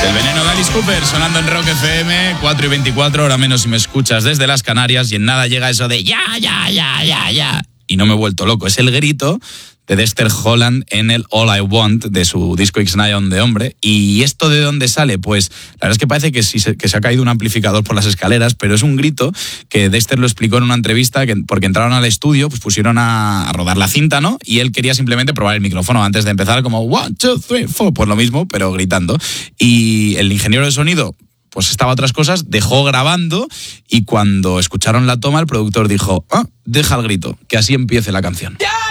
El veneno de Alice Cooper sonando en Rock FM, 4:24, hora menos si me escuchas desde las Canarias, y en nada llega eso de ya. Y no me he vuelto loco, es el grito de Dexter Holland en el All I Want de su disco X-Night on the Hombre. ¿Y esto de dónde sale? Pues la verdad es que parece que se ha caído un amplificador por las escaleras, pero es un grito que Dexter lo explicó en una entrevista, que porque entraron al estudio, pues pusieron a rodar la cinta, ¿no? Y él quería simplemente probar el micrófono antes de empezar, como 1, 2, 3, 4, pues lo mismo, pero gritando. Y el ingeniero de sonido pues estaba a otras cosas, dejó grabando, y cuando escucharon la toma, el productor dijo, deja el grito, que así empiece la canción. ¡Yeah!